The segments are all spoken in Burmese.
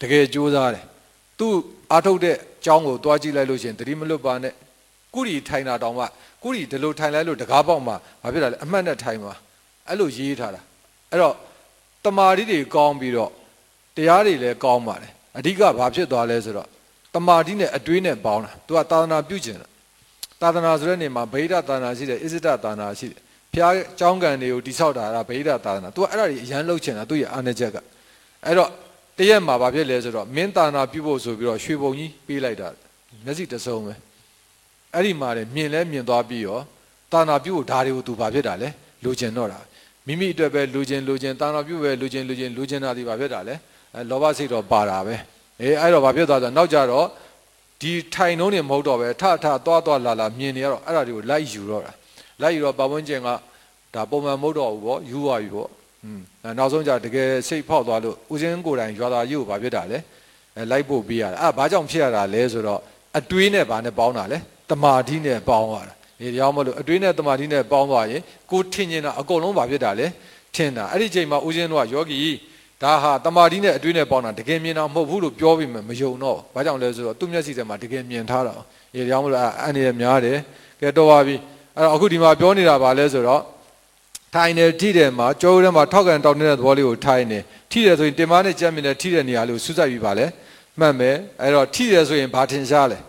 တကယ်ကြိုးစားတယ်သူအားထုတ်တဲ့အကြောင်းကိုတွားကြည့်လိုက်လို့ရှိရင်တတိမလွတ်ပါနဲ့ကုရီထိုင်တာတောင်မှကုရီဒီလိုထိုင်လိုက်လို့တကားပေါက်မှာဘာဖြစ်တာလဲအမှတ်နဲ့ထိုင်မှာအဲ့လိုရေးထားတာအဲ့တော့တမာတိတွေကောင်းပြီးတော့တရားတွေလည်းကောင်းပါတယ်အဓိကဘာဖြစ်သွားလဲဆိုတော့တမာတိနဲ့အတွေးနဲ့ပေါင်းတာသူကသာသနာပြုကျင်တာသာသနာဆိုတဲ့နေမှာဗိဓာသာသနာရှိတယ်ဣဇဒသာသနာရှိတယ်ဖျားเจ้าကံတွေကိုတိဆောက်တာဗိဓာသာသနာသူကအဲ့ဒါတွေအရန်လှုပ်ချင်တာသူရဲ့အာဏာချက်ကအဲ့တော့တရက်မှာဘာဖြစ်လဲဆိုတော့မင်းသာသနာပြုဖို့ဆိုပြီးတော့ရွှေဘုံကြီးပေးလိုက်တာမျက်စိတစုံပဲအဲ့ဒီမှာလည်းမြင်လဲမြင်သွားပြီးရောသာသနာပြုဖို့ဒါတွေကိုသူဘာဖြစ်တာလဲလိုချင်တော့တာမိမိအတွက်ပဲလိုချင်သာသနာပြုပဲလိုချင်တာဒီဘာဖြစ်တာလဲလောဘစိတ်တော့ပါတာပဲအဲ့တော့ဘာဖြစ်သွားဆိုတော့နောက်ကြတော့ဒီထိုင်နှုံးနေမဟုတ်တော့ပဲထသွားလာမြင်နေရတော့အဲ့ဒါတွေကိုလိုက်ယူတော့တာလိုက်ယူတော့ပတ်ဝန်းကျင်ကဒါပုံမှန်မဟုတ်တော့ဘူးပေါ့ယူသွားပြီပေါ့နောက်ဆုံးကြတကယ်စိတ်ဖောက်သွားလို့ဦးစင်းကိုယ်တိုင်ရွာသားကြီးကိုဘာဖြစ်တာလဲလိုက်ပို့ပေးရတာဘာကြောင့်ဖြစ်ရတာလဲဆိုတော့အတွေးနဲ့ဘာနဲ့ပေါင်းတာလဲတမာတိနဲ့ပေါင်းရတာဒီကြောင့်မလို့အတွေးနဲ့တမာတိနဲ့ပေါင်းသွားရင်ကိုထင်နေတာအကုန်လုံးဘာဖြစ်တာလဲထင်တာအဲ့ဒီချိန်မှာဦးစင်းတို့ကယောဂီဒါဟာတမာတိနဲ့အတွေးနဲ့ပေါင်းတာတကယ်မြင်တာမဟုတ်ဘူးလို့ပြောပြီးမှမယုံတော့ဘာကြောင့်လဲဆိုတော့သူ့မျက်စိထဲမှာတကယ်မြင်ထားတာဒီကြောင့်မလို့အနေနဲ့များတယ်ကဲတော့ပါပြီအဲ့တော့အခုဒီမှာပြောနေတာပါလဲဆိုတော့ထိုင်နေထိတယ်မှာကြောထဲမှာထောက်ကန်တောင်းနေတဲ့သဘောလေးကိုထိုင်နေထိတယ်ဆိုရင်တင်မနဲ့ကြက်မြင်တဲ့ထိတဲ့နေရာလေးကိုစူးစိုက်ပြီးပါလဲမှတ်မယ်အဲ့တော့ထိတယ်ဆိုရင်ဘာထင်ရှားလဲ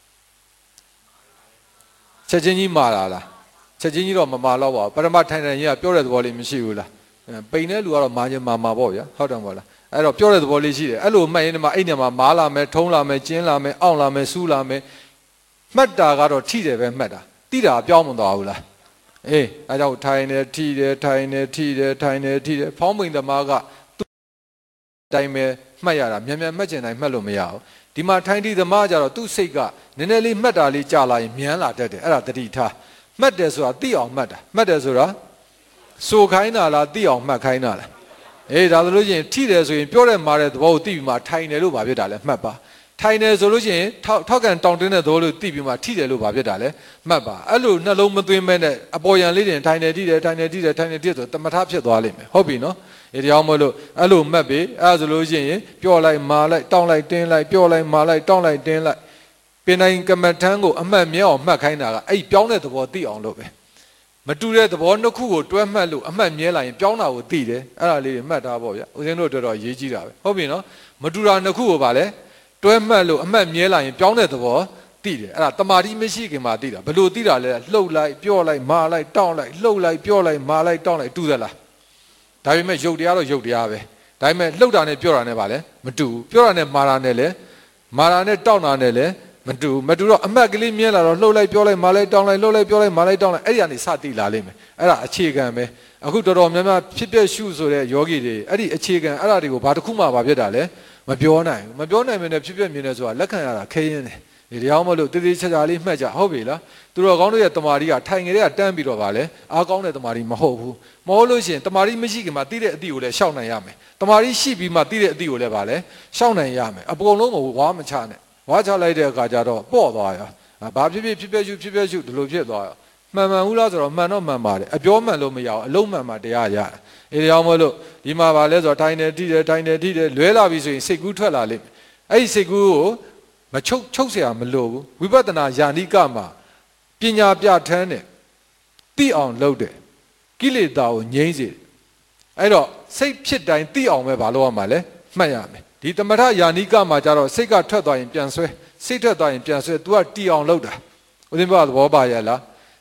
ချက်ချင်းကြီးမာလာလားချက်ချင်းကြီးတော့မမာတော့ပါဘူးပထမထိုင်တယ်ကြီးကပြောတဲ့သဘောလေးမရှိဘူးလားပိန်တဲ့လူကတော့မာခြင်းမာပေါ့ဗျာဟုတ်တယ်မဟုတ်လားအဲ့တော့ပြောတဲ့သဘောလေးရှိတယ်အဲ့လိုမှတ်ရင်ဒီမှာအဲ့နေမှာမာလာမယ်ထုံးလာမယ်ကျင်းလာမယ်အောင့်လာမယ်စူးလာမယ်မှတ်တာကတော့ထိတယ်ပဲမှတ်တာတိတာပြောင်းမသွားဘူးလားအေးအဲကြောင့်ထိုင်နေထိတယ်ဖောင်းပိန်သမားကသူ့တိုင်းပဲမှတ်ရတာမြန်မှတ်ကျင်တိုင်းမှတ်လို့မရဘူးဒီမှာထိုင်တိသမားကြတော့သူ့စိတ်ကနည်းနည်းလေးမှတ်တာလေးကြာလာရင်မြန်လာတတ်တယ်အဲ့ဒါတတိထားမှတ်တယ်ဆိုတာသိအောင်မှတ်တာမှတ်တယ်ဆိုတာဆိုခိုင်းတာလားသိအောင်မှတ်ခိုင်းတာလားအေးဒါဆိုလို့ရှိရင်ထိတယ်ဆိုရင်ပြောတဲ့မှာတဲ့သဘောကိုသိပြီးမှထိုင်တယ်လို့ဘာဖြစ်တာလဲမှတ်ပါထိုင်တယ်ဆိုလို့ရှိရင်ထောက်ကန်တောင်းတင်းတဲ့သဘောလို့သိပြီးမှထိတယ်လို့ဘာဖြစ်တာလဲမှတ်ပါအဲ့လိုနှလုံးမသွင်းမဲနဲ့အပေါ်ယံလေးတင်ထိုင်တယ်ထိတယ်ဆိုတမထဖြစ်သွားလိမ့်မယ်ဟုတ်ပြီနော်ဒီတရားမလို့အဲ့လိုမှတ်ပြီအဲ့ဆိုလို့ရှိရင်ပြောလိုက်မာလိုက်တောင်းလိုက်တင်းလိုက်ပြောလိုက်မာလိုက်တောင်းလိုက်တင်းလိုက်ပင်တိုင်းကမ္မထမ်းကိုအမှတ်မြဲအောင်မှတ်ခိုင်းတာကအဲ့ပြောင်းတဲ့သဘောသိအောင်လို့ပဲမတူတဲ့သဘောနှစ်ခုကိုတွဲမှတ်လို့အမှတ်မြဲလာရင်ပြောင်းတာကိုသိတယ်အဲ့ဒါလေးတွေမှတ်ထားပေါ့ဗျာဦးဇင်းတို့တော်တော်ရေးကြည့်တာပဲဟုတ်ပြီနော်မတူတာနှစ်ခုကိုဗာလဲတွဲမှတ်လို့အမှတ်မြဲလာရင်ပြောင်းတဲ့သဘောသိတယ်အဲ့ဒါတမာတိမရှိခင်မှာသိတာဘယ်လိုသိတာလဲလှုပ်လိုက်ပြောလိုက်မာလိုက်တောင်းလိုက်လှုပ်လိုက်ပြောလိုက်မာလိုက်တောင်းလိုက်တူသလားဒါပေမဲ့ရုပ်တရားတော့ရုပ်တရားပဲဒါပေမဲ့လှုပ်တာနဲ့ပြောတာနဲ့ဗာလဲမတူဘူးပြောတာနဲ့မာတာနဲ့လဲမာတာနဲ့တောင်းတာနဲ့လဲမတူတော့အမှတ်ကလေးမြဲလာတော့လှုပ်လိုက်ပြောလိုက်မာလိုက်တောင်းလိုက်လှုပ်လိုက်ပြောလိုက်မာလိုက်တောင်းလိုက်အဲ့ဒီကနေစသိလာလိမ့်မယ်အဲ့ဒါအခြေခံပဲအခုတော်တော်များများဖြစ်ပျက်ရှုဆိုတဲ့ယောဂီတွေအဲ့ဒီအခြေခံအဲ့ဒါတွေကိုဘာတစ်ခုမှဘာဖြစ်တာလဲမပြောနိုင်မင်းနဲ့ဖြစ်ပျက်မြင်နေဆိုတာလက်ခံရတာခဲရင်တယ်ဒီတရားမလို့တည်တည်ချာချာလေးမှတ်ကြဟုတ်ပြီလားသူတော်ကောင်းတို့ရဲ့တမာတိကထိုင်ငယ်တွေကတန်းပြီးတော့ဗာလဲအားကောင်းတဲ့တမာတိမဟုတ်ဘူးမဟုတ်လို့ရှိရင်တမာတိမရှိခင်မှာသိတဲ့အသည့်ကိုလည်းရှောက်နိုင်ရမယ်တမာတိရှိပြီးမှသိတဲ့အသည့်ကိုလည်းဗာလဲရှောက်နိုင်ရမယ်အကုန်လုံးကိုဝါမချနဲ့ဝါချလိုက်တဲ့အခါကျတော့ပေါ့သွားရဘာဖြစ်ဖြစ်ဒီလိုဖြစ်သွားရမှန်ဘူးလားဆိုတော့မှန်တော့မှန်ပါတယ်အပြောမှန်လို့မရအောင်အလုံးမှန်မှတရားရတယ်အဲဒါကြောင့်မလို့ဒီမှာဗာလဲဆိုတော့ထိုင်နေထိတယ်လွဲလာပြီဆိုရင်စိတ်ကူးထွက်လာလိမ့်မယ်အဲ့ဒီစိတ်ကူးကိုမချုပ်เสียမလို့ဘူးဝိပဿနာယာနိကမှာပညာပြဋ္ဌာန်းတယ်သိအောင်လုပ်တယ်ကိလေသာကိုငြိမ်းစေတယ်အဲ့တော့စိတ်ဖြစ်တိုင်းသိအောင်ပဲဘာလို့ရမှာလဲမှတ်ရမယ်ဒီသမထယာနိကမှာကျတော့စိတ်ကထွက်သွားရင်ပြန်ဆွဲစိတ်ထွက်သွားရင်ပြန်ဆွဲ तू ကတီအောင်လုပ်တာဦးဇင်းဘုရားသဘောပါရဲ့လား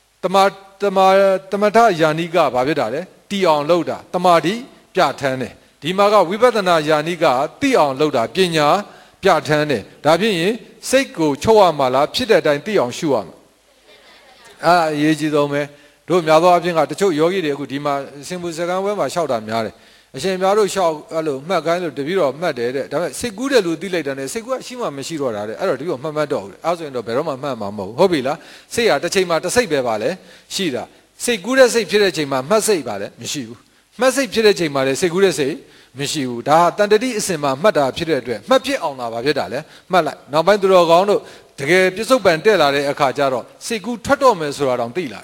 သမထယာနိကဘာဖြစ်တာလဲတီအောင်လုပ်တာတမာတိပြဋ္ဌာန်းတယ်ဒီမှာကဝိပဿနာယာနိကသိအောင်လုပ်တာပညာပြဋ္ဌာန်းတယ်ဒါဖြစ်ရင်စိတ်ကိုချုပ်ရမှာလားဖြစ်တဲ့အတိုင်းသိအောင်ရှုရမှာအရေးကြီးဆုံးပဲတို့များသောအားဖြင့်ကတချို့ယောဂီတွေအခုဒီမှာစင်ပူစကံဝဲမှာလျှောက်တာများတယ်အရှင်များတို့လျှောက်အဲ့လိုမှတ်ခိုင်းလို့တပည့်တော်မှတ်တယ်တဲ့ဒါပေမဲ့စိတ်ကူးတယ်လို့သိလိုက်တယ်နဲ့စိတ်ကူးကရှိမှမရှိတော့တာတဲ့အဲ့တော့ဒီလိုမှတ်တော့ဘူးအဲ့ဆိုရင်တော့ဘယ်တော့မှမှတ်မှာမဟုတ်ဘူးဟုတ်ပြီလားစိတ်ဟာတစ်ချိန်မှာတစ်စိတ်ပဲပါလေရှိတာစိတ်ကူးတဲ့စိတ်ဖြစ်တဲ့ချိန်မှာမှတ်စိတ်ပါလေမရှိဘူးမှတ်စိတ်ဖြစ်တဲ့ချိန်မှာလေစိတ်ကူးတဲ့စိတ်မရှိဘူးဒါဟာတန်တတိအစဉ်မှာမှတ်တာဖြစ်တဲ့အတွက်မှတ်ဖြစ်အောင်သာဘာဖြစ်တာလဲမှတ်လိုက်နောက်ပိုင်းသူတော်ကောင်းတို့တကယ်ပြစ္ဆုတ်ပံတက်လာတဲ့အခါကျတော့စိတ်ကူးထွက်တော့မယ်ဆိုတာတောင်သိလာတယ်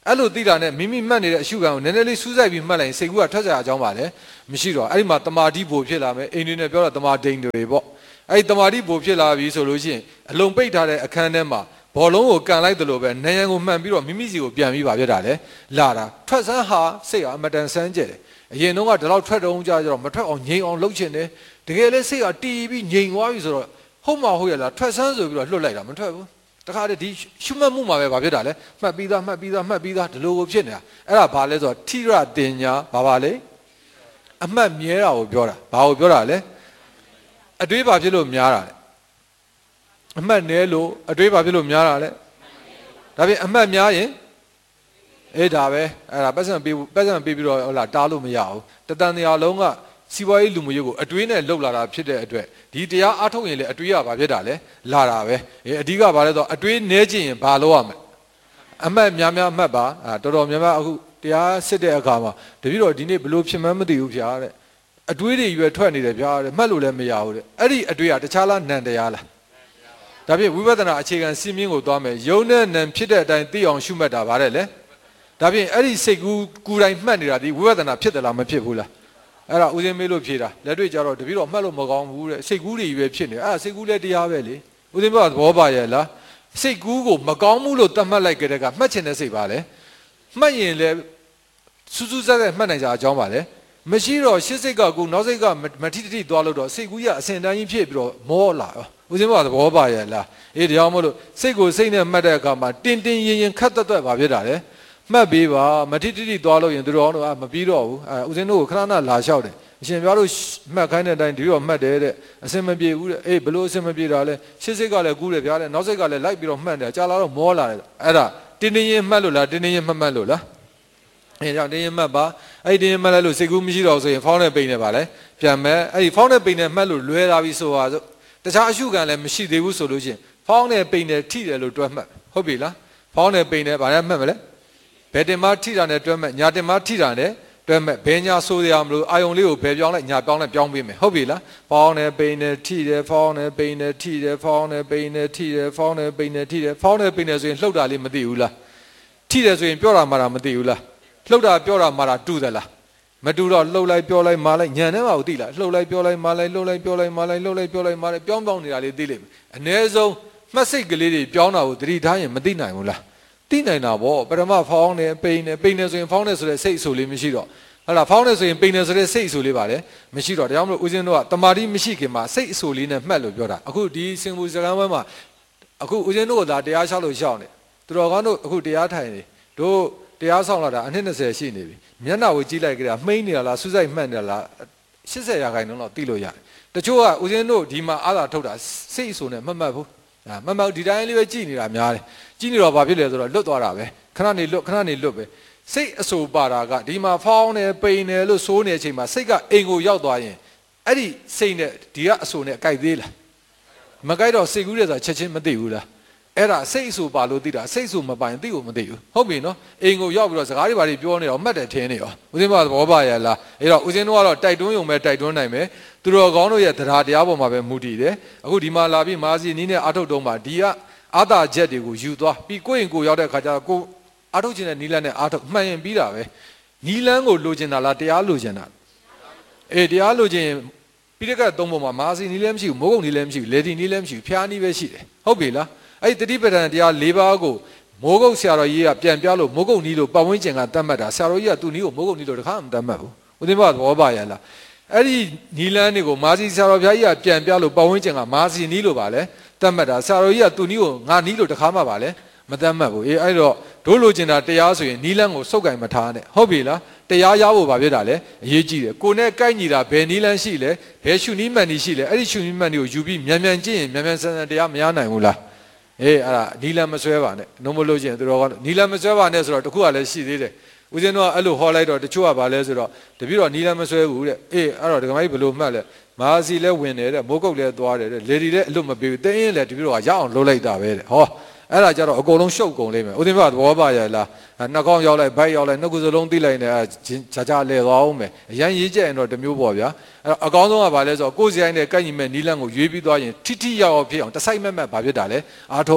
အဲ့လိုသိတာနဲ့မိမိမှတ်နေတဲ့အရှုခံကိုနည်းနည်းလေးစူးစိုက်ပြီးမှတ်လိုက်ရင်စိတ်ကူးကထွက်ကြအကြောင်းပါလေမရှိတော့အဲ့ဒီမှာတမာတိဘိုဖြစ်လာမယ်အိန္ဒိယနဲ့ပြောတော့တမာဒိန်တွေပေါ့အဲ့ဒီတမာတိဘိုဖြစ်လာပြီဆိုလို့ရှိရင်အလုံးပိတ်ထားတဲ့အခန်းထဲမှာဘောလုံးကိုကန်လိုက်တယ်လို့ပဲနေရန်ကိုမှန်ပြီးတော့မိမိစီကိုပြန်ပြီးပါပြတာလေလာတာထွက်စမ်းဟာစိတ်ကအမတန်ဆန်းကျက်တယ်အရင်တော့ကဒီလောက်ထွက်တုံးကြတော့မထွက်အောင်ငြိမ်အောင်လုပ်ချင်တယ်တကယ်လဲစိတ်ကတီးပြီးငြိမ်သွားပြီဆိုတော့ဟုတ်မဟုတ်ရလားထွက်စမ်းဆိုပြီးတော့လွတ်လိုက်တာမထွက်ဘူးတခါတည်းဒီရှုမှတ်မှုမှာပဲဗာဖြစ်တာလေမှတ်ပြီးသားဒီလိုကိုဖြစ်နေတာအဲ့ဒါဘာလဲဆိုတော့ထိရတင်ညာဘာလဲအမှတ်မြဲတာကိုပြောတာဘာကိုပြောတာလဲအတွေးဘာဖြစ်လို့များတာလဲအမှတ်နည်းလို့အတွေးဘာဖြစ်လို့များတာလဲဒါပြင်အမှတ်များရင်အေးဒါပဲအဲ့ဒါပတ်စံပေးပြီးတော့ဟုတ်လားတားလို့မရဘူးတတန်တရားလုံးကစီးပွားရေးလူမှုရေးကိုအတွေးနဲ့လှုပ်လာတာဖြစ်တဲ့အတွက်ဒီတရားအားထုတ်ရင်လေအတွေးကဘာဖြစ်တာလဲလာတာပဲအဓိကဘာလဲဆိုတော့အတွေးနည်းခြင်းရင်ဘာလို့ရမလဲအမှတ်များအမှတ်ပါတော်တော်များအခုတရားစစ်တဲ့အခါမှာတပည့်တော်ဒီနေ့ဘလို့ဖြစ်မှန်းမသိဘူးဗျာတဲ့အတွေးတွေရွယ်ထွက်နေတယ်ဗျာတဲ့မှတ်လို့လည်းမရဘူးတဲ့အဲ့ဒီအတွေးကတခြားလားနံတရားလားဒါဖြင့်ဝိပဿနာအခြေခံစီးမြင်ကိုသွားမယ်ယုံနဲ့နံဖြစ်တဲ့အတိုင်းသိအောင်ရှုမှတ်တာဗါတဲ့လေဒါဖြင့်အဲ့ဒီစိတ်ကူးကိုယ်တိုင်မှတ်နေတာဒီဝိပဿနာဖြစ်တယ်လားမဖြစ်ဘူးလားအဲ့ဒါဦးစင်းမေးလို့ဖြေတာလက်တွေ့ကြတော့တပည့်တော်မှတ်လို့မကောင်းဘူးတဲ့စိတ်ကူးတွေပဲဖြစ်နေအဲ့ဒါစိတ်ကူးလည်းတရားပဲလေဦးစင်းပြောသဘောပါရဲ့လားစိတ်ကူးကိုမကောင်းဘူးလို့သတ်မှတ်လိုက်ကြတဲ့ကမှတ်ချင်တဲ့စိတ်ပါလေမှတ်ရင်လည်းစူးစူးဆက်ဆက်မှတ်နိုင်ကြအကြောင်းပါလေမရှိတော့ရှစ်စိတ်ကကိုနောက်စိတ်ကမထိတိသွားလို့တော့စိတ်ကူးရအစင်တန်းကြီးဖြစ်ပြီးတော့မောလာဦးစင်းပြောသဘောပါရဲ့လားအေးတရားမို့လို့စိတ်ကိုစိတ်နဲ့မှတ်တဲ့အခါမှာတင်းရင်ခတ်တွတ်ပါဖြစ်တာလေမှတ်ပေးပါမထိတိသွားလို့ရင်သူတော်တို့မပြီးတော့ဘူးဦးစင်းတို့ကိုခဏခဏလာလျှောက်တယ်အရှင်ပြောလို့မှတ်ခိုင်းတဲ့အတိုင်းဒီတော့မှတ်တယ်တဲ့အစင်မပြေဘူးတဲ့အေးဘလို့အစင်မပြေတာလဲရှစ်စိတ်ကလည်းကူးတယ်ဗျာတဲ့နောက်စိတ်ကလည်းလိုက်ပြီးတော့မှတ်တယ်ကြာလာတော့မောလာတယ်အဲ့ဒါတင်းရင်မှတ်လို့လားတင်းရင်မှတ်လို့လားအဲကြောင့်တင်းရင်မှတ်ပါအဲ့ဒီတင်းရင်မှတ်လိုက်လို့စိတ်ကူးမရှိတော့ဆိုရင်ဖောင်းနဲ့ပိန်နဲ့ပါလဲပြန်မဲ့အဲ့ဒီဖောင်းနဲ့ပိန်နဲ့မှတ်လို့လွဲလာပြီဆိုပါစို့တခြားအရှုခံလည်းမရှိသေးဘူးဆိုလို့ရှိရင်ဖောင်းနဲ့ပိန်နဲ့ထိတယ်လို့တွက်မှတ်ဟုတ်ပြီလားဖောင်းနဲ့ပိန်နဲ့ဗာလဲမှတ်မလဲဘယ်တင်မထိတာနဲ့တွဲမဲ့ညာတင်မထိတာနဲ့တွဲမဲ့ဘယ်ညာဆိုးရမလို့အာယုံလေးကိုဘယ်ပြောင်းလိုက်ညာပြောင်းလိုက်ပြောင်းပေးမယ်ဟုတ်ပြီလားဖောင်းနဲ့ပိန်နဲ့ထိတယ်ဖောင်းနဲ့ပိန်နဲ့ထိတယ်ဖောင်းနဲ့ပိန်နဲ့ထိတယ်ဖောင်းနဲ့ပိန်နဲ့ထိတယ်ဖောင်းနဲ့ပိန်နဲ့ဆိုရင်လှုပ်တာလေးမသိဘူးလားထိတယ်ဆိုရင်ပြောတာမှတာမသိဘူးလားလှုပ်တာပြောတာမှတာတူတယ်လားမတူတော့လှုပ်လိုက်ပြောလိုက်မာလိုက်ညံထဲမှာကိုသိလားလှုပ်လိုက်ပြောလိုက်မာလိုက်လှုပ်လိုက်ပြောလိုက်မာလိုက်လှုပ်လိုက်ပြောလိုက်မာလိုက်ပြောင်းနေတာလေးသိလိမ့်မယ်အ ਨੇ ဆုံးမှတ်စိတ်ကလေးတွေပြောင်းတာကိုသတိထားရင်မသိနိုင်ဘူးလားသိနိုင်တာဗောပထမဖောင်းတယ်ပိန်တယ်ဆိုရင်ဖောင်းတယ်ဆိုတဲ့စိတ်အဆူလေးမရှိတော့ဟုတ်လားဖောင်းတယ်ဆိုရင်ပိန်တယ်ဆိုတဲ့စိတ်အဆူလေးပါလေမရှိတော့ဒါကြောင့်မလို့ဦးဇင်းတို့ကတမာတိမရှိခင်မှာစိတ်အဆူလေးနဲ့မှတ်လို့ပြောတာအခုဒီစင်ဘူစကမ်းပွဲမှာအခုဦးဇင်းတို့ကဒါတရားလျှောက်လို့ရှောက်နေသူတော်ကောင်းတို့အခုတရားထိုင်နေတို့တရားဆောင်လာတာအနှစ်20ရှိနေပြီမျက်နှာကိုကြည့်လိုက်ကြတာမှိန်းနေတာလားစူးစိုက်မှတ်နေတာလား80%တော့သိလို့ရတယ်တချို့ကဦးဇင်းတို့ဒီမှာအာသာထုတ်တာစိတ်အဆူနဲ့မှတ်ဘူးမမဒီတိုင်းလေးပဲကြည်နေတာများတယ်ကြည်နေတော့ဘာဖြစ်လဲဆိုတော့လွတ်သွားတာပဲခဏနေလွတ်ပဲစိတ်အဆူပါတာကဒီမှာဖောင်းနေပိန်နေလို့စိုးနေတဲ့အချိန်မှာစိတ်ကအိမ်ကိုရောက်သွားရင်အဲ့ဒီစိတ်နဲ့ဒီကအဆူနဲ့ကြိုက်သေးလားမကြိုက်တော့စိတ်ကူးတယ်ဆိုတာချက်ချင်းမသိဘူးလားအဲ့ဒါစိတ်အဆူပါလို့သိတာစိတ်အဆူမပိုင်သိကိုမသိဘူးဟုတ်ပြီနော်အိမ်ကိုရောက်ပြီးတော့စကားတွေဘာတွေပြောနေတော့မှတ်တယ်ထင်းနေရောဦးဇင်းမသဘောပါရလားအဲ့တော့ဦးဇင်းတို့ကတော့တိုက်တွန်းရုံပဲတိုက်တွန်းနိုင်မယ်သူတော်ကောင်းတို့ရဲ့တရားပေါ်မှာပဲမူတည်တယ်အခုဒီမှာလာပြီးမာစီနီးနဲ့အာထုတ်တုံးမှာဒီကအာသာချက်တွေကိုယူသွားပြီးကိုယ့်ရင်ကိုရောက်တဲ့ခါကျတော့ကိုအာထုတ်ခြင်းနဲ့နီးလန်းနဲ့အာထုတ်မှန်ရင်ပြီးတာပဲနီးလန်းကိုလိုချင်တာလားတရားလိုချင်တာအေးတရားလိုချင်ပြီးတဲ့ကသုံးပုံမှာမာစီနီးလည်းမရှိဘူးမိုးကုတ်နီးလည်းမရှိဘူးလေဒီနီးလည်းမရှိဘူးဖျားနီးပဲရှိတယ်ဟုတ်ပြီလားအဲ့ဒီတတိပဋ္ဌာန်တရား၄ပါးကိုမိုးကုတ်ဆရာတော်ကြီးကပြန်ပြလို့မိုးကုတ်နီးလို့ပတ်ဝန်းကျင်ကတတ်မှတ်တာဆရာတော်ကြီးကသူ့နီးကိုမိုးကုတ်နီးလို့တခါမှမတတ်မှတ်ဘူးဦးသိမ့်ပါသဘောပါရလားအဲ့ဒီနီလန်းတွေကိုမာစီဆရာတော်ဘုရားကြီးကပြန်ပြလို့ပတ်ဝန်းကျင်ကမာစီနီးလို့ပါလဲတတ်မှတ်တာဆရာတော်ကြီးကသူ့နီးကိုငါနီးလို့တခါမှပါလဲမတတ်မှတ်ဘူးအေးအဲ့တော့တို့လိုချင်တာတရားဆိုရင်နီလန်းကိုစုပ်ကင်မထားနဲ့ဟုတ်ပြီလားတရားရဖို့ဘာဖြစ်တာလဲအရေးကြီးတယ်ကိုနဲ့ကိုက်ညီတာဘယ်နီလန်းရှိလဲဘယ်ရှုနီးမှန်နီးရှိလဲအဲ့ဒီရှုနီးမှန်နီးကိုယူပြီးမြန်ကျင့်ရင်မြန်ဆန်တရားမရနိုင်ဘူးလားအေးအဲ့ဒါနီလန်းမဆွဲပါနဲ့နှုံးမလို့ချင်းသူတော်ကနီလန်းမဆွဲပါနဲ့ဆိုတော့တခုကလည်းရှိသေးတယ်ဦးဇင်းတို့ကအဲ့လိုဟောလိုက်တော့တချို့ကဘာလဲဆိုတော့တပည့်တော်နီလန်းမဆွဲဘူးတဲ့အေးအဲ့တော့ဒကမကြီးဘယ်လိုမှတ်လဲမာစီလည်းဝင်တယ်တဲ့မိုးကုတ်လည်းသွားတယ်တဲ့လေဒီလည်းအလွတ်မပေးဘူးတင်းရင်လည်းတပည့်တော်ကရအောင်လှုပ်လိုက်တာပဲတဲ့ဟောအဲ့ဒါကြတော့အကုန်လုံးရှုပ်ကုန်လိမ့်မယ်ဦးဇင်းကသဘောပါရလားနှာခေါင်းရောက်လိုက်ဗိုက်ရောက်လိုက်နှုတ်ကစလုံးသိလိုက်နေဂျာလဲသွားအောင်မယ်အရန်ရေးကြရင်တော့တမျိုးပေါ့ဗျာအဲ့တော့အကောင်းဆုံးကဘာလဲဆိုတော့ကိုယ်စီတိုင်းနဲ့ကိုက်ညီမဲ့နီလန်းကိုရွေးပြီးသွားရင်ထိရောက်အောင်ဖြစ်အောင်တစိုက်မက်ဘာဖြစ်တာလဲအာထုတ်တ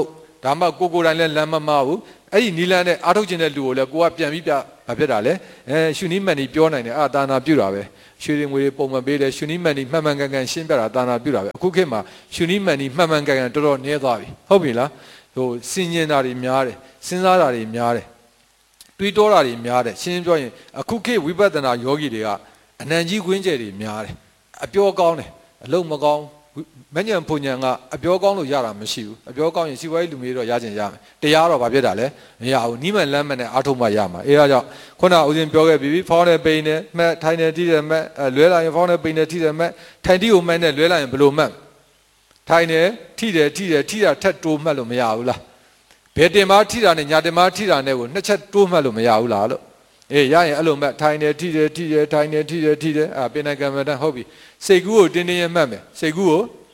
ဒါမှကိုတိုင်းလည်းလမ်းမမဘူးအဲ့ဒီနီလန်းနဲ့အားထုတ်ခြင်းတဲ့လူကိုလည်းကိုကပြန်ပြီးပြဘာဖြစ်တာလဲရှုနီးမှန်နီပြောနိုင်တယ်အာတာနာပြုတာပဲရွှေတွေငွေတွေပုံမှန်ပေးတယ်ရှုနီးမှန်နီမှန်မှန်ကန်ကန်ရှင်းပြတာတာနာပြုတာပဲအခုခေတ်မှာရှုနီးမှန်နီမှန်မှန်ကန်ကန်တော်တော်နည်းသွားပြီဟုတ်ပြီလားဟိုစင်ញင်တာတွေများတယ်စဉ်းစားတာတွေများတယ်တွေးတောတာတွေများတယ်ရှင်းပြောရင်အခုခေတ်ဝိပဿနာယောဂီတွေကအနံကြီးခွင်းကျယ်တွေများတယ်အပြောကောင်းတယ်အလုံးမကောင်းမညံဖုန်ညံကအပြောကောင်းလို့ရတာမရှိဘူးအပြောကောင်းရင်စီဝါရေးလူမျိုးတော့ရကျင်ရမယ်တရားတော့ဘာဖြစ်တာလဲမရဘူးနီးမှန်လမ်းမှန်နဲ့အားထုတ်မှရမှာအဲဒါကြောင့်ခုနဦးဇင်းပြောခဲ့ပြီးဖောင်းနဲ့ပိန်နဲ့မှတ်ထိုင်နဲ့ထိတယ်မှတ်လွဲလာရင်ဖောင်းနဲ့ပိန်နဲ့ထိတယ်မှတ်ထိုင်တိကိုမှတ်နဲ့လွဲလာရင်ဘယ်လိုမှတ်ထိုင်နဲ့ထိတယ်ထိတာထက်တိုးမှတ်လို့မရဘူးလားဘယ်တင်မထိတာနဲ့ညာတင်မထိတာနဲ့ကိုနှစ်ချက်တိုးမှတ်လို့မရဘူးလားလို့အေးရရင်အဲ့လိုမှတ်ထိုင်နေထိတယ်ထိုင်နေထိတယ်ပင်နိုင်ကံမတန်ဟုတ်ပြီစိတ်ကူးကိုတင်းတင်းရမှတ်မယ်စိတ်ကူး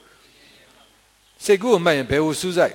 ကိုမှတ်ရင်ဘယ်ကိုစူးစိုက်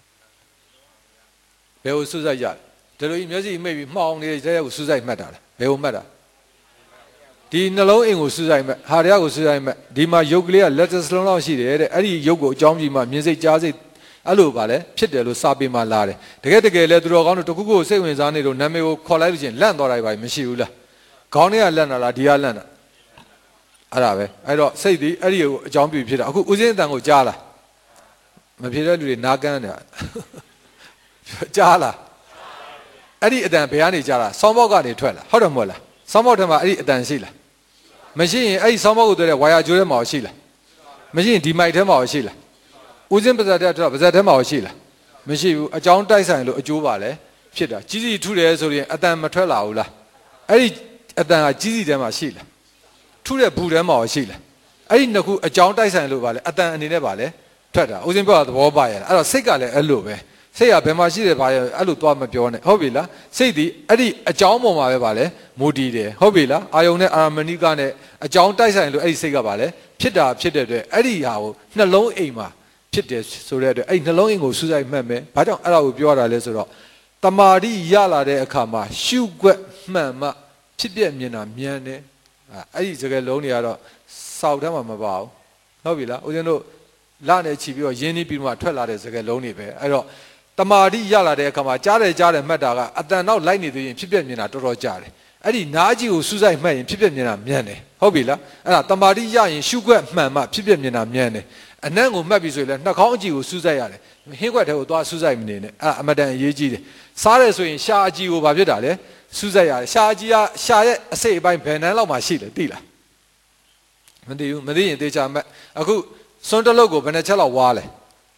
ရတယ်ဒါလိုမျက်စိမိတ်ပြီးမှောင်နေတဲ့ရက်ကိုစူးစိုက်မှတ်တာလားဘယ်ကိုမှတ်တာဒီနှလုံးအိမ်ကိုစူးစိုက်မှတ်ဟာရကိုစူးစိုက်မှတ်ဒီမှာယုတ်ကလေးကလက်စလုံးလောက်ရှိတယ်တဲ့အဲ့ဒီယုတ်ကိုအကြောင်းပြီးမှမြင်စိတ်ကြားစိတ်အဲ့လိုပါလေဖြစ်တယ်လို့စာပေမှာလာတယ်တကယ်လဲသူတော်ကောင်းတို့တခုခုစိတ်ဝင်စားနေလို့နာမည်ကိုခေါ်လိုက်လို့ချင်းလန့်သွားတာပဲမရှိဘူးလားခေါင်းထဲကလန့်တာလားဒီကလန့်တာအဲ့ဒါပဲအဲ့တော့စိတ်ဒီအဲ့ဒီကိုအကြောင်းပြုဖြစ်တာအခုဦးစင်းအတန်ကိုကြားလားမဖြစ်တဲ့လူတွေနားကန်းတယ်ကြားလားအဲ့ဒီအတန်ဘယ်ကနေကြားလားဆောင်းပေါက်ကနေထွက်လာဟုတ်တယ်မဟုတ်လားဆောင်းပေါက်ထဲမှာအဲ့ဒီအတန်ရှိလားမရှိရင်အဲ့ဒီဆောင်းပေါက်ကိုတွေ့တဲ့ဝါယာကျိုးထဲမှာရှိလားမရှိရင်ဒီမိုက်ထဲမှာရှိလားဦးစင်းပါဇက်တဲ့တော့ပါဇက်ထဲမှာရှိလားမရှိဘူးအကြောင်းတိုက်ဆိုင်လို့အကျိုးပါလဲဖြစ်တာကြီးစီထုတယ်ဆိုရင်အတန်မထွက်လာဘူးလားအဲ့ဒီအတန်ကကြီးစီထဲမှာရှိလားထုတဲ့ဘူးထဲမှာရှိလားအဲ့ဒီနှစ်ခုအကြောင်းတိုက်ဆိုင်လို့ပါလဲအတန်အနေနဲ့ပါလဲထွက်တာဦးစင်းပြောတာသဘောပါရလားအဲ့တော့စိတ်ကလည်းအဲ့လိုပဲစိတ်ကဘယ်မှာရှိတယ်ပါရအဲ့လိုသွားမပြောနဲ့ဟုတ်ပြီလားစိတ်ဒီအဲ့ဒီအကြောင်းပေါ်မှာပဲပါလဲမူတည်တယ်ဟုတ်ပြီလားအာယုံနဲ့အာမဏိကနဲ့အကြောင်းတိုက်ဆိုင်လို့အဲ့ဒီစိတ်ကပါလဲဖြစ်တဲ့အတွက်အဲ့ဒီဟာကိုနှလုံးအိမ်မှာဖြစ်တယ်ဆိုတဲ့အတွက်အဲ့နှလုံးအိမ်ကိုစူးစိုက်မှတ်မယ်ဘာကြောင့်အဲ့ဒါကိုပြောရတာလဲဆိုတော့တမာတိရလာတဲ့အခါမှာရှုွက်မှန်မှဖြစ်ပြမြင်တာမြန်တယ်အဲ့ဒီစကားလုံးတွေကတော့စောက်ထဲမှာမပါဘူးဟုတ်ပြီလားဦးဇင်းတို့လနဲ့ချီပြီးတော့ရင်းနှီးပြီးမှထွက်လာတဲ့စကားလုံးတွေပဲအဲ့တော့တမာတိရလာတဲ့အခါမှာကြားတယ်မှတ်တာကအတန်တော့လိုက်နေသေးရင်ဖြစ်ပြမြင်တာတော်တော်ကြားတယ်အဲ့ဒီနားကြီးကိုစူးစိုက်မှတ်ရင်ဖြစ်ပြမြင်တာမြန်တယ်ဟုတ်ပြီလားအဲ့ဒါတမာတိရရင်ရှုွက်မှန်မှဖြစ်ပြမြင်တာမြန်တယ်အနံ့ကိုမှတ်ပြီးဆိုရင်လည်းနှာခေါင်းအကြည့်ကိုစူးစိုက်ရတယ်ဟင်းခွက်ထဲကိုသွားစူးစိုက်မနေနဲ့အဲ့အမတန်အရေးကြီးတယ်စားတယ်ဆိုရင်ရှာအကြည့်ကိုဘာဖြစ်တာလဲစူးစိုက်ရတယ်ရှာအကြည့်ကရှာရဲ့အစိတ်အပိုင်းဘယ်နှန်းလောက်မှရှိလဲသိလားမသိဘူးမသိရင်သေချာမှတ်အခုစွန်းတလုတ်ကိုဘယ်နှချက်လောက်ဝါလဲ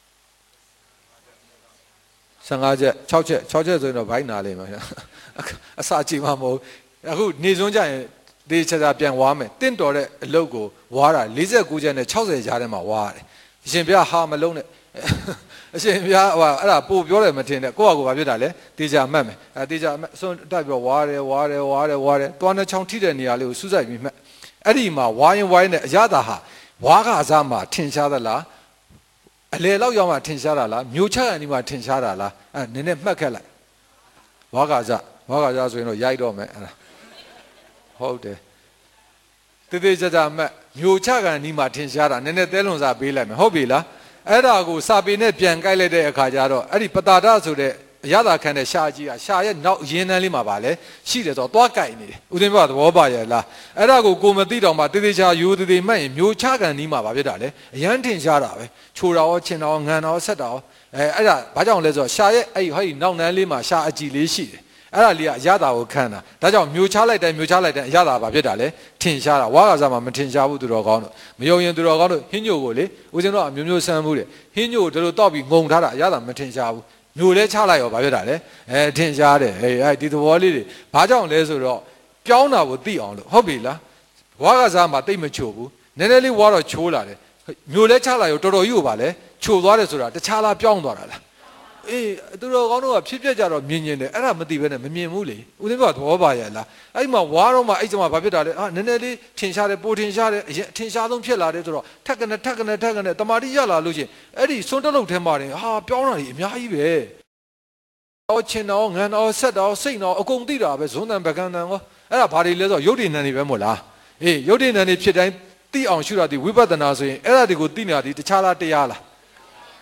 15ချက်6ချက်ဆိုရင်တော့ဘိုင်းနာလိမ့်မယ်အစာကြည့်မှမဟုတ်အခုနေစွန်းကြရင်ဒီချက်သာပြန်ဝါမယ်တင့်တော်တဲ့အလုပ်ကိုဝါတာ49ချက်နဲ့60ကြားထဲမှာဝါရတယ်အရှင်ဘုရားဟာမလုံးနဲ့အရှင်ဘုရားဟိုအဲ့ဒါပို့ပြောတယ်မထင်နဲ့ကိုယ့်ဟာကိုယ်ဘာဖြစ်တာလဲတေချာမှတ်မယ်တေချာမှတ်စွန်းတက်ပြီးဝါတယ်သွားနှချောင်းထိတဲ့နေရာလေးကိုစူးစိုက်ပြီးမှတ်အဲ့ဒီမှာဝါရင်နဲ့အရသာဟာဝါကစားမှာထင်ရှားသလားအလေလောက်ရောက်မှထင်ရှားတာလားမျိုးချရနေမှထင်ရှားတာလားနည်းနည်းမှတ်ခဲ့လိုက်ဝါကစားဆိုရင်တော့ရိုက်တော့မယ်အဲ့ဒါဟုတ်တယ်တေချာမှတ်မျိုးချကန်နီးမှထင်ရှားတာနည်းနည်းသဲလွန်စားပေးလိုက်မယ်ဟုတ်ပြီလားအဲ့ဒါကိုစာပေနဲ့ပြန်ကြိုက်လိုက်တဲ့အခါကျတော့အဲ့ဒီပတာဒဆိုတဲ့အရသာခံတဲ့ရှာကြီးကရှာရဲ့နောက်ရင်းနှန်းလေးမှာပါလဲရှိတယ်ဆိုတော့သွားကြိုက်နေတယ်ဦးသိန်းဘသဘောပါရဲ့လားအဲ့ဒါကိုမသိတော့မှတေချာယူမှတ်ရင်မျိုးချကန်နီးမှာပါဖြစ်တာလေအရန်ထင်ရှားတာပဲချိုတာရောချင်တာရောငံတာရောဆက်တာရောအဲ့ဒါဘာကြောင့်လဲဆိုတော့ရှာရဲ့အဲ့ဟိုနောက်နှန်းလေးမှာရှာအကြည့်လေးရှိတယ်အဲ့ဒါလေးကအရသာကိုခံတာဒါကြောင့်မျိုးချလိုက်တိုင်းအရသာဘာဖြစ်တာလဲထင်ရှားတာဝါကစားမှာမထင်ရှားဘူးသူတော်ကောင်းတို့မယုံရင်သူတော်ကောင်းတို့ဟင်းညိုကိုလေဦးဇင်းတို့အမျိုးဆန်းမှုတယ်ဟင်းညိုတို့တောက်ပြီးငုံထားတာအရသာမထင်ရှားဘူးမျိုးလဲချလိုက်ရောဘာဖြစ်တာလဲထင်ရှားတယ်ဒီသဘောလေးတွေဘာကြောင့်လဲဆိုတော့ပြောင်းတာကိုသိအောင်လို့ဟုတ်ပြီလားဝါကစားမှာတိတ်မချိုဘူးနည်းနည်းလေးဝါတော့ချိုးလာတယ်မျိုးလဲချလိုက်ရောတော်တော်ကြီးကိုပါလဲချိုသွားတယ်ဆိုတာတခြားလားပြောင်းသွားတာလားအေးသူတော်ကောင်းတို့ကဖြစ်ကြတော့မြင်တယ်အဲ့ဒါမသိဘဲနဲ့မမြင်ဘူးလေဦးသိန်းကသဘောပါရဲ့လားအဲ့မှာဝါတော့မှအဲ့ကျမှဘာဖြစ်တာလဲနည်းနည်းလေးထင်ရှားတယ်ပိုထင်ရှားတယ်အရင်ထင်ရှားဆုံးဖြစ်လာတယ်ဆိုတော့ထက်ကနေတမာတိရလာလို့ချင်းအဲ့ဒီစွန်းတလုတ်ထဲမှာတင်ပြောင်းတာကြီးအများကြီးပဲချင်တော့ငံတော့ဆက်တော့စိတ်တော့အကုန်သိတာပဲဇွန်းတန်ပကံတန်ရောအဲ့ဒါဘာတွေလဲဆိုတော့ရုပ်တည်နံတွေပဲမို့လားအေးရုပ်တည်နံတွေဖြစ်တိုင်းသိအောင်ရှုတာဒီဝိပဿနာဆိုရင်အဲ့ဒါတွေကိုသိနေတာဒီတခြားလားတရားလား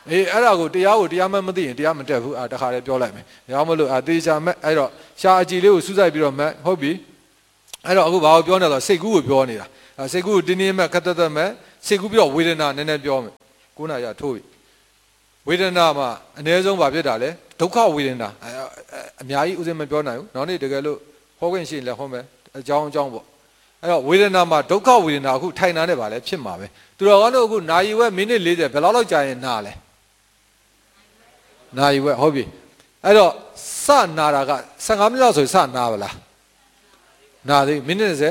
အဲ့ဒါကိုတရားမှမသိရင်တရားမတက်ဘူးတခါလေးပြောလိုက်မယ်ဒါကြောင့်မလို့တေချာမဲ့အဲ့တော့ရှာအကြည်လေးကိုစူးစိုက်ပြီးတော့မဲ့ဟုတ်ပြီအဲ့တော့အခုဘာကိုပြောနေလဲဆိုစိတ်ကူးကိုပြောနေတာစိတ်ကူးကိုတင်းတင်းမဲ့ခက်တက်တက်မဲ့စိတ်ကူးပြီးတော့ဝေဒနာနည်းနည်းပြောမယ်9နာရီထိုးပြီဝေဒနာမှာအ ਨੇ ဆုံးဘာဖြစ်တာလဲဒုက္ခဝေဒနာအများကြီးဥစဉ်မပြောနိုင်ဘူးနောက်နေ့တကယ်လို့ဟောခွင့်ရှိရင်လည်းဟောမယ်အကြောင်းပေါ့အဲ့တော့ဝေဒနာမှာဒုက္ခဝေဒနာအခုထိုင်နာနဲ့ပါလဲဖြစ်မှာပဲသူတော်ကောင်းတို့အခုနာရီဝက်မိနစ်40ဘယ်လောက်ကြာရင်နာလဲနာရီဝက်ဟုတ်ပြီအဲ့တော့စနာတာက15မိနစ်လောက်ဆိုစနာပါလားနာသေးမိနစ်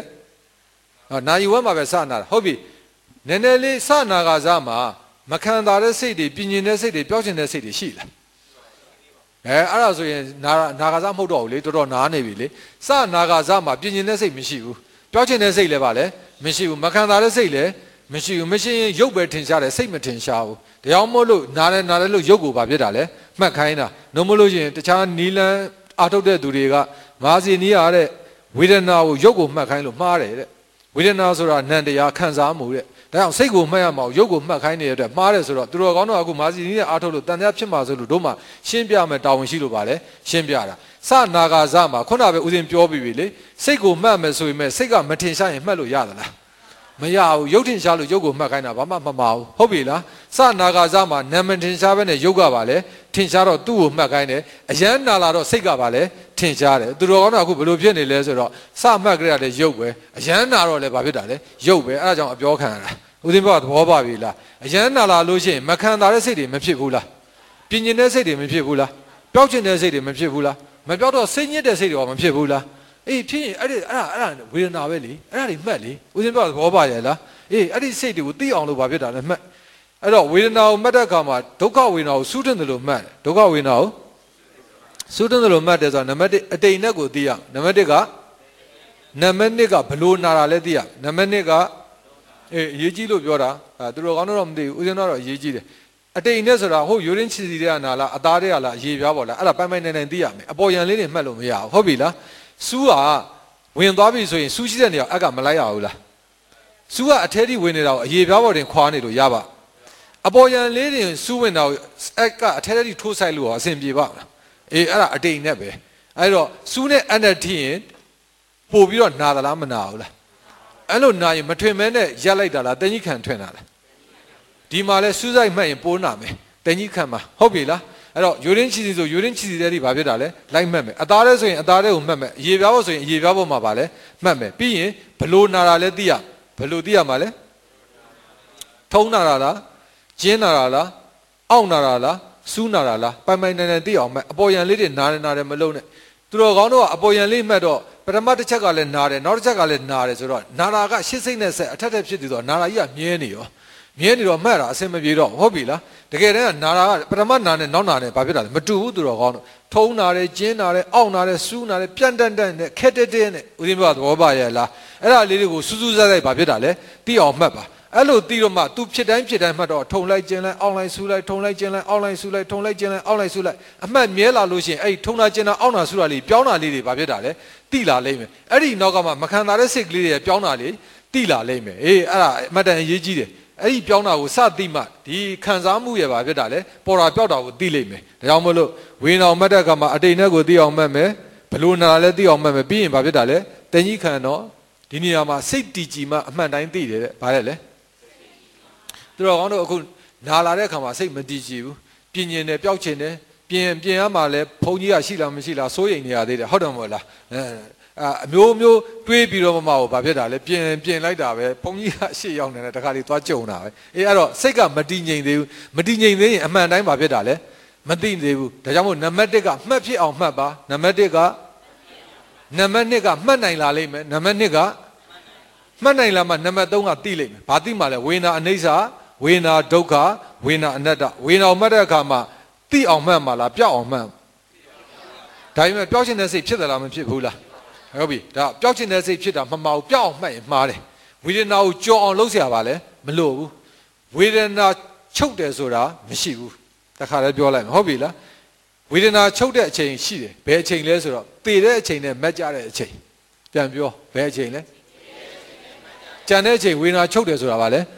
30နာရီဝက်မှာပဲစနာတာဟုတ်ပြီနည်းနည်းလေးစနာကစားမှာမခံတာတဲ့စိတ်တွေပြင်းကျင်တဲ့စိတ်တွေပျောက်ကျင်တဲ့စိတ်တွေရှိလားအဲ့ဒါဆိုရင်နာကစားမဟုတ်တော့ဘူးလေတော်တော်နားနေပြီလေစနာကစားမှာပြင်းကျင်တဲ့စိတ်မရှိဘူးပျောက်ကျင်တဲ့စိတ်လည်းပါလေမရှိဘူးမခံတာတဲ့စိတ်လည်းမရှိဘူးမရှိရင်ရုပ်ပဲထင်ရှားတယ်စိတ်မထင်ရှားဘူးဒါကြောင့်မို့လို့နားတယ်လို့ရုပ်ကိုပါဖြစ်တာလေမှတ်ခိုင်းတာနှုံမလို့ရှိရင်တခြားနီလန်းအာထုတ်တဲ့သူတွေကမာစီနီးရတဲ့ဝေဒနာကိုရုပ်ကိုမှတ်ခိုင်းလို့မှားတယ်တဲ့ဝေဒနာဆိုတာနံတရားခံစားမှုတဲ့ဒါကြောင့်စိတ်ကိုမှတ်ရမှာရုပ်ကိုမှတ်ခိုင်းနေတဲ့အတွက်မှားတယ်ဆိုတော့သူတော်ကောင်းတို့ကအခုမာစီနီးနဲ့အာထုတ်လို့တန်တရားဖြစ်မှာဆိုလို့တို့မှရှင်းပြမယ်တာဝန်ရှိလို့ပါလေရှင်းပြတာစနာဂါဇမှာခုနကပဲဦးဇင်းပြောပြီးပြီလေစိတ်ကိုမှတ်မယ်ဆိုရင်စိတ်ကမထင်ရှားရင်မှတ်လို့ရသလားမရဘူးရုပ်ထင်ရှားလို့ရုပ်ကိုမှတ်ခိုင်းတာဘာမှမမှားဘူးဟုတ်ပြီလားစနာဂါဇမှာနာမထင်ရှားပဲနဲ့ရုပ်ကပါလေထင်ရှားတော့သူ့ကိုမှတ်ခိုင်းတယ်အယမ်းနာလာတော့စိတ်ကပါလေထင်ရှားတယ်သူတော်ကောင်းတို့အခုဘယ်လိုဖြစ်နေလဲဆိုတော့စမှတ်ကြရတဲ့ရုပ်ပဲအယမ်းနာတော့လည်းဘာဖြစ်တာလဲရုပ်ပဲအဲ့ဒါကြောင့်အပြောခံရတာဦးဇင်းဘုရားသဘောပါပြီလားအယမ်းနာလာလို့ရှိရင်မခံတာတဲ့စိတ်တွေမဖြစ်ဘူးလားပြင်းကျင်တဲ့စိတ်တွေမဖြစ်ဘူးလားပျောက်ကျင်တဲ့စိတ်တွေမဖြစ်ဘူးလားမပြောတော့စိတ်ညစ်တဲ့စိတ်တွေမဖြစ်ဘူးလားအေးဖြစ်ရင်အဲ့ဒါဝေဒနာပဲလေအဲ့ဒါတွေမှတ်လေဦးဇင်းပြောသဘောပါရဲ့လားအေးအဲ့ဒီစိတ်တွေကိုသိအောင်လို့ဘာဖြစ်တာလဲမှတ်အဲ့တော့ဝေဒနာကိုမှတ်တဲ့အခါမှာဒုက္ခဝေဒနာကိုစူးတင်တယ်လို့မှတ်ဒုက္ခဝေဒနာကိုစူးတင်တယ်လို့မှတ်တယ်ဆိုတာနံပါတ်1အတိတ်နဲ့ကိုသိရနံပါတ်1ကဘလို့နာတာလဲသိရနံပါတ်2ကအရေးကြီးလို့ပြောတာသူတို့ကောင်းတော့မသိဘူးဦးဇင်းတော့အရေးကြီးတယ်အတိတ်နဲ့ဆိုတာဟုတ်ယူရင်းချီစီတဲ့နာလားအသားတွေကလားရေပြားပေါ်လားအဲ့ဒါပိုင်နိုင်သိရမယ်အပေါ်ရန်လေးတွေမှတ်လို့မရဘူးဟုတ်ပြီလားစူးကဝင်သွားပြီဆိုရင်စူးရှိတဲ့နေရာအက်ကမလိုက်ရဘူးလားစူးကအထဲထိဝင်နေတာကိုအရေပြားပေါ်တင်ခွာနေလို့ရပါအပေါ်ရန်လေးတွေစူးဝင်တာကိုအက်ကအထဲထိထိုးဆိုင်လို့အဆင်ပြေပါမလားအေးအဲ့ဒါအတိတ်နဲ့ပဲအဲ့တော့စူးနဲ့အန်နဲ့ထိရင်ပို့ပြီးတော့နာသလားမနာဘူးလားအဲ့လိုနာရင်မထွင်မဲနဲ့ရက်လိုက်တာလားတန်ကြီးခံထွင်တာလားဒီမှာလဲစူးစိုက်မှတ်ရင်ပိုးနာမယ်တန်ကြီးခံမှာဟုတ်ပြီလားအဲ့တော့ယူရင်းချီစီဆိုယူရင်းချီစီတဲ့ဒီဘာဖြစ်တာလဲလိုက်မှတ်မယ်အသားလဲဆိုရင်အသားလဲကိုမှတ်မယ်အရေပြားဖို့ဆိုရင်အရေပြားဖို့မှာပါလဲမှတ်မယ်ပြီးရင်ဘလို့နာတာလဲသိရဘလို့သိရမှာလဲထုံးနာတာလားကျင်းနာတာလားအောင့်နာတာလားစူးနာတာလားပိုင်နိုင်သိအောင်မှတ်အပေါ်ရန်လေးတွေနာတယ်မလုံးနဲ့သူတော်ကောင်းတို့ကအပေါ်ရန်လေးမှတ်တော့ပထမတစ်ချက်ကလည်းနာတယ်နောက်တစ်ချက်ကလည်းနာတယ်ဆိုတော့နာတာကရှစ်စိတ်နဲ့ဆက်အထက်ထက်ဖြစ်ပြီးတော့နာတာကြီးကမြဲနေတော့မှတ်တာအဆင်မပြေတော့ဟုတ်ပြီလားတကယ်တမ်းကနာတာကပထမနာနဲ့နောက်နာနဲ့ဘာဖြစ်တာလဲမတူဘူးသူတော်ကောင်းတို့ထုံးနာတယ်ကျင်းနာတယ်အောင့်နာတယ်စူးနာတယ်ပြန့်တန့်နဲ့ခက်တဲ့နဲ့ဦးဇင်းဘုရားသဘောပါရဲ့လားအဲ့ဒါလေးတွေကိုစူးစိုက်ဘာဖြစ်တာလဲသိအောင်မှတ်ပါအဲ့လိုသိတော့မှ तू ဖြစ်တိုင်းမှတ်တော့ထုံလိုက်ကျင်းလိုက်အောင့်လိုက်စူးလိုက်ထုံလိုက်ကျင်းလိုက်အောင့်လိုက်စူးလိုက်ထုံလိုက်ကျင်းလိုက်အောင့်လိုက်စူးလိုက်အမှတ်မြဲလာလို့ရှိရင်အဲ့ထုံတာကျင်းတာအောင့်တာစူးတာလေးပြောင်းတာလေးတွေဘာဖြစ်တာလဲသိလာလိမ့်မယ်အဲ့ဒီနောက်ကမှမခံတာတဲ့စိတ်ကလေးတွေပြောင်းတာလေးသိလာလိမ့်မယ်အေးအဲ့ဒါအမှတ်တန်အရေးကြီးတယ်အဲ့ဒီပြောင်းတာကိုစသိမှဒီခံစားမှုရဲ့ဘာဖြစ်တာလဲပေါ်တာပြောက်တာကိုသိလိမ့်မယ်ဒါကြောင့်မို့လို့ဝေနာမှတ်တဲ့အခါမှာအတိတ်နဲ့ကိုသိအောင်မှတ်မယ်ဘလို့နာလဲသိအောင်မှတ်မယ်ပြီးရင်ဘာဖြစ်တာလဲတင်ကြီးခံတော့ဒီနေရာမှာစိတ်တည်ကြည်မှအမှန်တိုင်းသိတယ်တဲ့ဘာလဲလဲသူတော်ကောင်းတို့အခုနာလာတဲ့အခါမှာစိတ်မတည်ကြည်ဘူးပြင်းကျင်တယ်ပျောက်ချင်တယ်ပြင်ရမှာလဲဘုန်းကြီးကရှိလားမရှိလားစိုးရိမ်နေရသေးတယ်ဟုတ်တယ်မဟုတ်လားအမျိုးတွေးပြီးတော့မှဘာဖြစ်တာလဲပြင်လိုက်တာပဲဘုန်းကြီးကရှေ့ရောက်နေတဲ့တခါလေးသွားကြုံတာပဲအေးအဲ့တော့စိတ်ကမတည်ငြိမ်သေးဘူးမတည်ငြိမ်သေးရင်အမှန်တိုင်းဘာဖြစ်တာလဲမသိသေးဘူးဒါကြောင့်မို့နံပါတ်1ကမှတ်ဖြစ်အောင်မှတ်ပါနံပါတ်2ကမှတ်နိုင်လာလိမ့်မယ်နံပါတ်2ကမှတ်နိုင်လာမှနံပါတ်3ကသိလိမ့်မယ်ဘာသိမှလဲဝေနာအနိစ္စဝေနာဒုက္ခဝေနာအနတ္တဝေနာကိုမှတ်တဲ့အခါမှာသိအောင်မှတ်မှာလားပြောက်အောင်မှတ်ဒါပေမဲ့ပြောက်ချင်တဲ့စိတ်ဖြစ်သလားမဖြစ်ဘူးလားဟုတ်ပြီဒါပျောက်ချင်တဲ့စိတ်ဖြစ်တာမမှားဘူးပျောက်အောင်မှတ်ရင်မှားတယ်ဝေဒနာကိုကြော်အောင်လုပ်เสียပါလဲမလို့ဘူးဝေဒနာချုပ်တယ်ဆိုတာမရှိဘူးတခါလည်းပြောလိုက်မယ်ဟုတ်ပြီလားဝေဒနာချုပ်တဲ့အချိန်ရှိတယ်ဘယ်အချိန်လဲဆိုတော့သေတဲ့အချိန်နဲ့မက်ကြတဲ့အချိန်ပြန်ပြောဘယ်အချိန်လဲကြံတဲ့အချိန်ဝေဒနာချုပ်တယ်ဆိုတာပါလဲ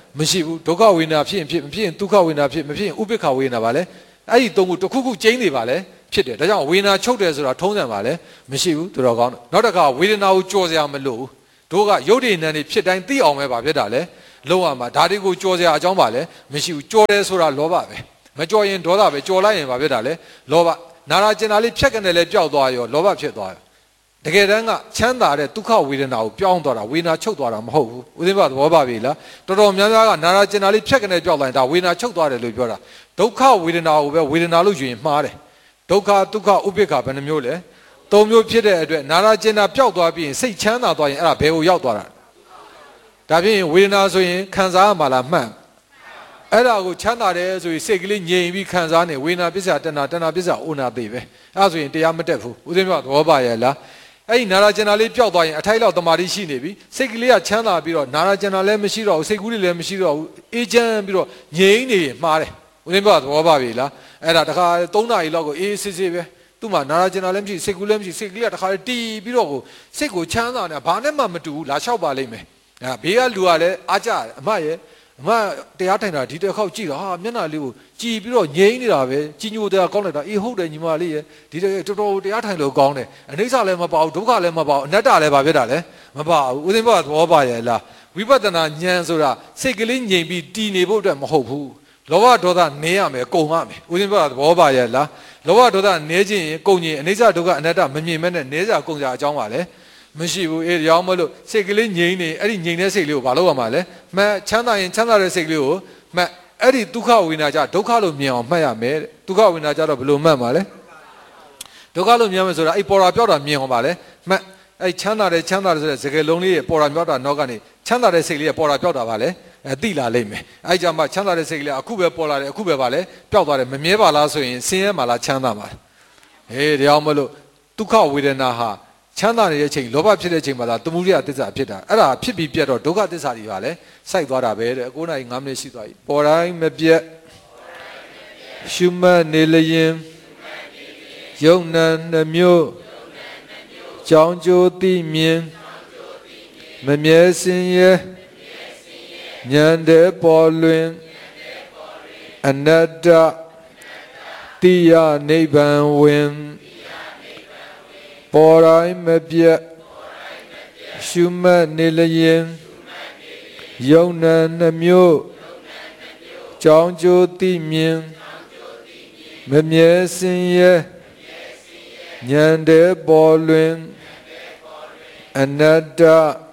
မရှိဘူးဒုက္ခဝေဒနာဖြစ်ရင်ဖြစ်မဖြစ်ရင်ဒုက္ခဝေဒနာဖြစ်မဖြစ်ရင်ဥပိ္ပခဝေဒနာပါလေအဲ့ဒီသုံးခုတစ်ခုခုကျင်းနေပါလေဖြစ်တယ်ဒါကြောင့်ဝေဒနာချုပ်တယ်ဆိုတာထုံးစံပါလေမရှိဘူးတော်တော်ကောင်းတယ်နောက်တစ်ခါဝေဒနာကိုကြော်စရာမလိုဘူးတို့ကရုပ်တည်နံတွေဖြစ်တိုင်းသိအောင်ပဲပါဖြစ်တာလေလုံးဝမှာဒါတွေကိုကြော်စရာအကြောင်းပါလေမရှိဘူးကြော်တယ်ဆိုတာလောဘပဲမကြော်ရင်ဒေါသပဲကြော်လိုက်ရင်ပါဖြစ်တာလေလောဘနာရာကျင်တာလေးဖြတ်ကနေလဲပျောက်သွားရောလောဘဖြစ်သွားရောတကယ်တမ်းကချမ်းသာတဲ့ဒုက္ခဝေဒနာကိုပြောင်းသွားတာဝေဒနာချုပ်သွားတာမဟုတ်ဘူးဦးသိန်းပါသဘောပါပြီလားတော်တော်များများကနာရာကျင်တာလေးဖြတ်ကနေပျောက်သွားရင်ဒါဝေဒနာချုပ်သွားတယ်လို့ပြောတာဒုက္ခဝေဒနာကိုပဲဝေဒနာလို့ယူရင်မှားတယ်ဒုက္ခဒုက္ခဥပိ္ပခဘယ်နှမျိုးလဲသုံးမျိုးဖြစ်တဲ့အတွက်နာရာကျင်တာပျောက်သွားပြီးရင်စိတ်ချမ်းသာသွားရင်အဲ့ဒါဘယ်ကိုရောက်သွားတာဒါဖြင့်ဝေဒနာဆိုရင်ခံစားရမှာလားမှန်အဲ့ဒါကိုချမ်းသာတယ်ဆိုရင်စိတ်ကလေးငြိမ်ပြီးခံစားနေဝေဒနာပစ္စယတဏှာတဏှာပစ္စယဩနာသိပဲအဲ့ဒါဆိုရင်တရားမတက်ဘူးဦးသိန်းပြောသဘောပါရဲ့လားအဲ့ဒီနာရာကျင်တာလေးပျောက်သွားရင်အထိုက်လောက်တမာတိရှိနေပြီစိတ်ကလေးကချမ်းသာပြီးတော့နာရာကျင်တာလည်းမရှိတော့ဘူးစိတ်ကူးလည်းမရှိတော့ဘူးအေးချမ်းပြီးတော့ငြိမ်နေရင်မှားတယ်ဦးသိန်းပြောသဘောပါပြီလားအဲ့ဒါတခါ3 နာရီလောက်ကိုအေးစစ်စစ်ပဲသူ့မှာနာရာကျင်တာလည်းမရှိစိတ်ကူးလည်းမရှိစိတ်ကလေးကတခါတီးပြီးတော့ကိုစိတ်ကိုချမ်းသာနေတာဘာနဲ့မှမတူဘူးလာလျှောက်ပါလိမ့်မယ်ဘေးကလူကလည်းအားကြတယ်အမရဲ့အမတရားထိုင်တာဒီတစ်ခေါက်ကြည့်တော့ဟာမျက်နှာလေးကိုကြည်ပြီးတော့ငြိမ်းနေတာပဲကြီးညိုတရားကောင်းလိုက်တာအေးဟုတ်တယ်ညီမလေးရဲ့ဒီတော်တော်တရားထိုင်လို့ကောင်းတယ်အနိစ္စလည်းမပါဘူးဒုက္ခလည်းမပါဘူးအနတ္တလည်းပါဖြစ်တာလေမပါဘူးဦးသိန်းဘောကသဘောပါရဲ့လားဝိပဿနာဉာဏ်ဆိုတာစိတ်ကလေးငြိမ်ပြီးတည်နေဖို့အတွက်မဟုတ်ဘူးလောဘဒေါသနည်းရမယ်ကုန်ရမယ်ဦးသိန်းဘောကသဘောပါရဲ့လားလောဘဒေါသနည်းခြင်းရင်ကုန်ရင်အနိစ္စဒုက္ခအနတ္တမမြင်မဲ့နဲ့နည်းစာကုန်စာအကြောင်းပါလေမရှိဘူးအေးရောင်းမလို့စိတ်ကလေးငြိမ်နေအဲ့ဒီငြိမ်တဲ့စိတ်လေးကိုဘာလုပ်ရမှာလဲမှတ်ချမ်းသာရင်ချမ်းသာတဲ့စိတ်ကလေးကိုမှတ်အဲ့ဒီဒုက္ခဝေဒနာကြဒုက္ခလို့မြင်အောင်မှတ်ရမယ်တဲ့ဒုက္ခဝေဒနာကြတော့ဘယ်လိုမှတ်မှာလဲဒုက္ခလို့မြင်မယ်ဆိုတာအဲ့ပေါ်တာပြောတာမြင်အောင်ပါလဲမှတ်အဲ့ချမ်းသာတယ်ဆိုတဲ့စကားလုံးလေးရဲ့ပေါ်တာပြောတာနောက်ကနေချမ်းသာတဲ့စိတ်လေးရဲ့ပေါ်တာပြောတာပါလဲသိလာလိမ့်မယ်အဲ့ကြမှာချမ်းသာတဲ့စိတ်ကလေးအခုပဲပေါ်လာတယ်အခုပဲပါလဲပျောက်သွားတယ်မမြဲပါလားဆိုရင်ဆင်းရဲမှာလားချမ်းသာမှာဟေးတရားမလို့ဒုက္ခဝေဒနာဟာချမ်းသာနေတဲ့အချိန်လောဘဖြစ်တဲ့အချိန်မှာသာသမုဒိယသစ္စာဖြစ်တာအဲ့ဒါဖြစ်ပြီးပြတ်တော့ဒုက္ခသစ္စာတွေပါလဲစိုက်သွားတာပဲတဲ့9 နာရီ 5 မိနစ်ရှိသွားပြီပေါ်တိုင်းမပြတ်ရှုမှတ်နေလျင်ယုံနံနှမျိုးကြောင်းကျိုးသိမြင်မမြဲစင်ရဲ့ဉာဏ်တဲ့ပေါ်လွင်အနတ္တတိယနိဗ္ဗာန်ဝင်ပေါ်တိုင်းမပြတ်ရှုမှတ်နေလျင်ယုံနံနှမျိုးကြောင်းကျိုးသိမြင်မမြဲစင်ရဲ့ဉာဏ်တဲ့ပေါ်လွင်အနတ္တ